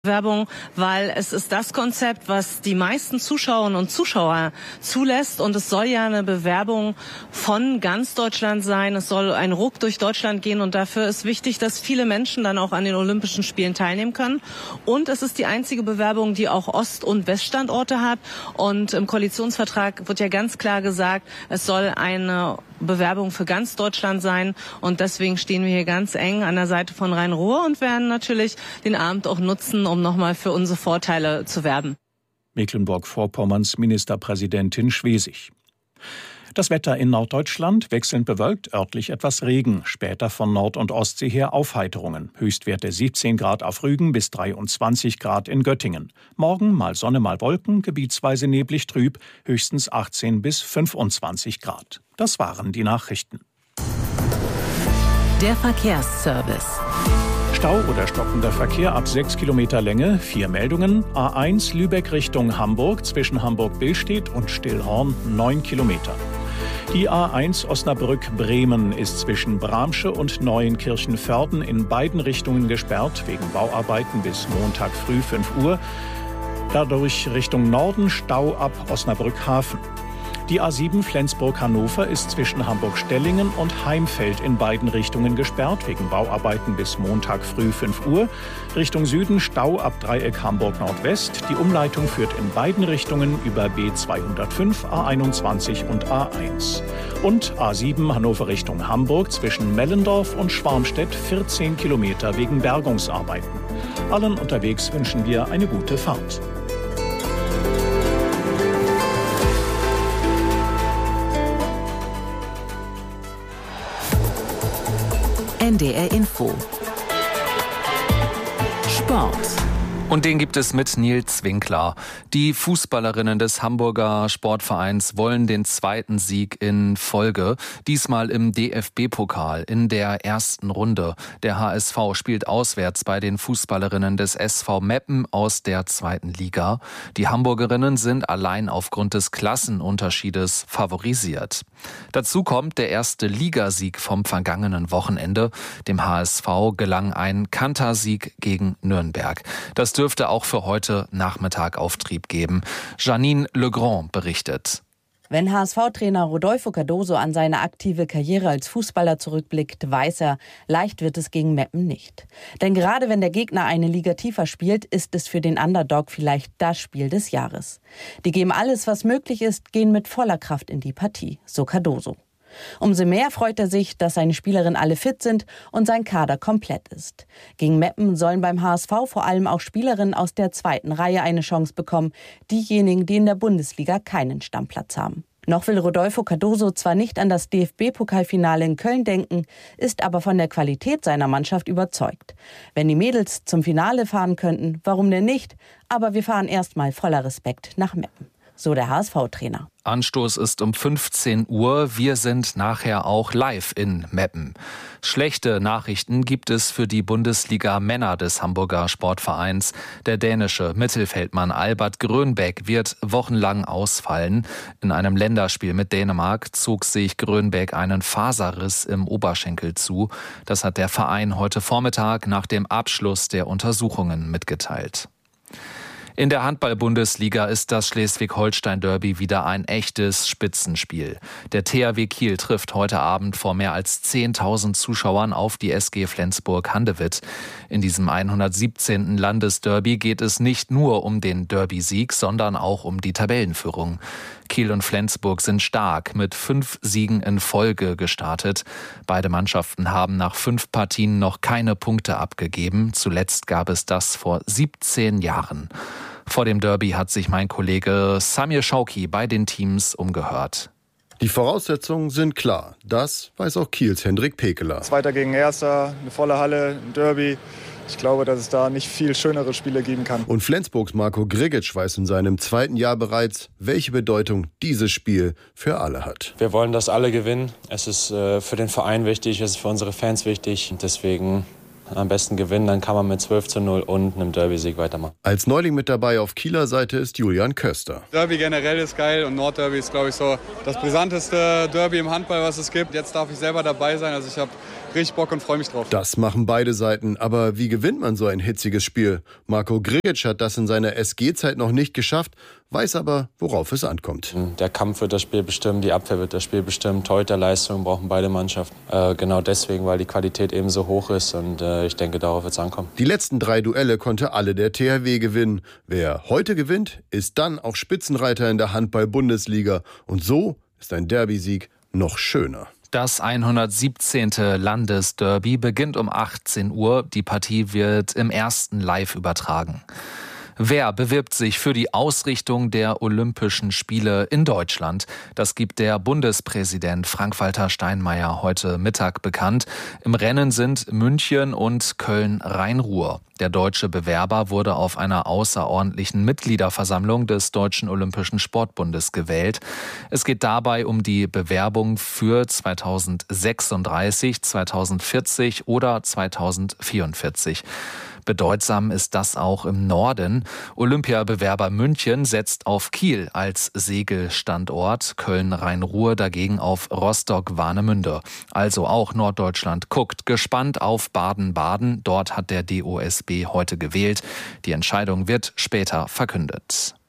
Werbung, weil es ist das Konzept, was die meisten Zuschauerinnen und Zuschauer zulässt, und es soll ja eine Bewerbung von ganz Deutschland sein. Es soll ein Ruck durch Deutschland gehen, und dafür ist wichtig, dass viele Menschen dann auch an den Olympischen Spielen teilnehmen können. Und es ist die einzige Bewerbung, die auch Ost- und Weststandorte hat, und im Koalitionsvertrag wird ja ganz klar gesagt, es soll eine Bewerbung für ganz Deutschland sein, und deswegen stehen wir hier ganz eng an der Seite von Rhein-Ruhr und werden natürlich den Abend auch nutzen, um nochmal für unsere Vorteile zu werben. Mecklenburg-Vorpommerns Ministerpräsidentin Schwesig. Das Wetter in Norddeutschland wechselnd bewölkt, örtlich etwas Regen, später von Nord- und Ostsee her Aufheiterungen. Höchstwerte 17 Grad auf Rügen bis 23 Grad in Göttingen. Morgen mal Sonne, mal Wolken, gebietsweise neblig trüb, höchstens 18 bis 25 Grad. Das waren die Nachrichten. Der Verkehrsservice. Stau oder stockender Verkehr ab 6 Kilometer Länge, 4 Meldungen. A1 Lübeck Richtung Hamburg, zwischen Hamburg-Billstedt und Stillhorn 9 Kilometer. Die A1 Osnabrück-Bremen ist zwischen Bramsche und Neuenkirchen-Vörden in beiden Richtungen gesperrt, wegen Bauarbeiten bis Montag früh 5 Uhr. Dadurch Richtung Norden Stau ab Osnabrück-Hafen. Die A7 Flensburg-Hannover ist zwischen Hamburg-Stellingen und Heimfeld in beiden Richtungen gesperrt, wegen Bauarbeiten bis Montag früh 5 Uhr. Richtung Süden Stau ab Dreieck Hamburg-Nordwest. Die Umleitung führt in beiden Richtungen über B205, A21 und A1. Und A7 Hannover Richtung Hamburg zwischen Mellendorf und Schwarmstedt 14 Kilometer wegen Bergungsarbeiten. Allen unterwegs wünschen wir eine gute Fahrt. NDR Info. Sport. Und den gibt es mit Nils Winkler. Die Fußballerinnen des Hamburger Sportvereins wollen den zweiten Sieg in Folge. Diesmal im DFB-Pokal in der ersten Runde. Der HSV spielt auswärts bei den Fußballerinnen des SV Meppen aus der zweiten Liga. Die Hamburgerinnen sind allein aufgrund des Klassenunterschiedes favorisiert. Dazu kommt der erste Ligasieg vom vergangenen Wochenende. Dem HSV gelang ein Kantersieg gegen Nürnberg. Das dürfte auch für heute Nachmittag Auftrieb geben. Janine Legrand berichtet. Wenn HSV-Trainer Rodolfo Cardoso an seine aktive Karriere als Fußballer zurückblickt, weiß er, leicht wird es gegen Meppen nicht. Denn gerade wenn der Gegner eine Liga tiefer spielt, ist es für den Underdog vielleicht das Spiel des Jahres. Die geben alles, was möglich ist, gehen mit voller Kraft in die Partie, so Cardoso. Umso mehr freut er sich, dass seine Spielerinnen alle fit sind und sein Kader komplett ist. Gegen Meppen sollen beim HSV vor allem auch Spielerinnen aus der zweiten Reihe eine Chance bekommen, diejenigen, die in der Bundesliga keinen Stammplatz haben. Noch will Rodolfo Cardoso zwar nicht an das DFB-Pokalfinale in Köln denken, ist aber von der Qualität seiner Mannschaft überzeugt. Wenn die Mädels zum Finale fahren könnten, warum denn nicht? Aber wir fahren erstmal voller Respekt nach Meppen. So der HSV-Trainer. Anstoß ist um 15 Uhr. Wir sind nachher auch live in Meppen. Schlechte Nachrichten gibt es für die Bundesliga-Männer des Hamburger Sportvereins. Der dänische Mittelfeldmann Albert Grönbæk wird wochenlang ausfallen. In einem Länderspiel mit Dänemark zog sich Grönbæk einen Faserriss im Oberschenkel zu. Das hat der Verein heute Vormittag nach dem Abschluss der Untersuchungen mitgeteilt. In der Handball-Bundesliga ist das Schleswig-Holstein-Derby wieder ein echtes Spitzenspiel. Der THW Kiel trifft heute Abend vor mehr als 10.000 Zuschauern auf die SG Flensburg-Handewitt. In diesem 117. Landesderby geht es nicht nur um den Derby-Sieg, sondern auch um die Tabellenführung. Kiel und Flensburg sind stark mit 5 Siegen in Folge gestartet. Beide Mannschaften haben nach 5 Partien noch keine Punkte abgegeben. Zuletzt gab es das vor 17 Jahren. Vor dem Derby hat sich mein Kollege Samir Schauki bei den Teams umgehört. Die Voraussetzungen sind klar. Das weiß auch Kiels Hendrik Pekeler. Zweiter gegen Erster, eine volle Halle, ein Derby. Ich glaube, dass es da nicht viel schönere Spiele geben kann. Und Flensburgs Marco Grigic weiß in seinem zweiten Jahr bereits, welche Bedeutung dieses Spiel für alle hat. Wir wollen, dass alle gewinnen. Es ist für den Verein wichtig, es ist für unsere Fans wichtig. Und deswegen am besten gewinnen, dann kann man mit 12:0 und einem Derby-Sieg weitermachen. Als Neuling mit dabei auf Kieler Seite ist Julian Köster. Derby generell ist geil und Nordderby ist, glaube ich, so das brisanteste Derby im Handball, was es gibt. Jetzt darf ich selber dabei sein. Also ich habe richtig Bock und freue mich drauf. Das machen beide Seiten. Aber wie gewinnt man so ein hitziges Spiel? Marko Grigic hat das in seiner SG-Zeit noch nicht geschafft, weiß aber, worauf es ankommt. Der Kampf wird das Spiel bestimmen, die Abwehr wird das Spiel bestimmen. Torhüterleistung brauchen beide Mannschaften. Genau deswegen, weil die Qualität eben so hoch ist und ich denke, darauf wird es ankommen. Die letzten 3 Duelle konnte alle der THW gewinnen. Wer heute gewinnt, ist dann auch Spitzenreiter in der Handball-Bundesliga. Und so ist ein Derby-Sieg noch schöner. Das 117. Landesderby beginnt um 18 Uhr. Die Partie wird im ersten Live übertragen. Wer bewirbt sich für die Ausrichtung der Olympischen Spiele in Deutschland? Das gibt der Bundespräsident Frank-Walter Steinmeier heute Mittag bekannt. Im Rennen sind München und Köln-Rhein-Ruhr. Der deutsche Bewerber wurde auf einer außerordentlichen Mitgliederversammlung des Deutschen Olympischen Sportbundes gewählt. Es geht dabei um die Bewerbung für 2036, 2040 oder 2044. Bedeutsam ist das auch im Norden. Olympiabewerber München setzt auf Kiel als Segelstandort, Köln-Rhein-Ruhr dagegen auf Rostock-Warnemünde. Also auch Norddeutschland guckt gespannt auf Baden-Baden. Dort hat der DOSB heute gewählt. Die Entscheidung wird später verkündet.